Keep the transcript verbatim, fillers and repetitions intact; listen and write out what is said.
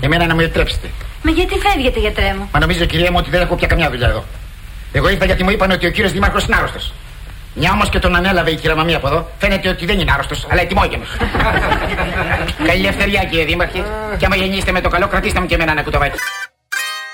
εμένα να μου επιτρέψετε. Μα γιατί φεύγετε, γιατρέ μου? Μα νομίζω, κυρία μου, ότι δεν έχω πια καμιά δουλειά εδώ. Εγώ ήρθα γιατί μου είπαν ότι ο κύριος Δήμαρχος είναι άρρωστος. Μια όμως και τον ανέλαβε η κυρία Μαμία από εδώ, φαίνεται ότι δεν είναι άρρωστος, αλλά ετοιμόγενος. Καλή ελευθερία, κύριε Δήμαρχε. Και άμα γεννήσετε με το καλό, κρατήστε μου και εμένα ένα κουταβάκι.